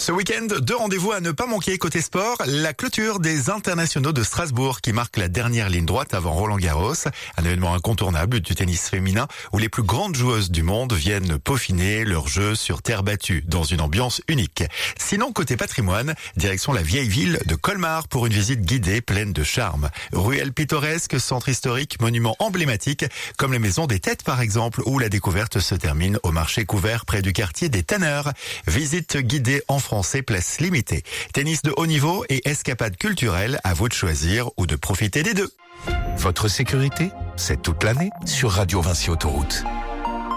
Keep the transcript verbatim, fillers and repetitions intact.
Ce week-end, deux rendez-vous à ne pas manquer côté sport. La clôture des internationaux de Strasbourg qui marque la dernière ligne droite avant Roland-Garros. Un événement incontournable du tennis féminin où les plus grandes joueuses du monde viennent peaufiner leur jeu sur terre battue dans une ambiance unique. Sinon, côté patrimoine, direction la vieille ville de Colmar pour une visite guidée pleine de charme. Ruelles pittoresques, centre historique, monuments emblématiques comme les maisons des Têtes par exemple, où la découverte se termine au marché couvert près du quartier des Tanneurs. Visite guidée en français, place limitée. Tennis de haut niveau et escapade culturelle, à vous de choisir ou de profiter des deux. Votre sécurité, c'est toute l'année sur Radio Vinci Autoroute.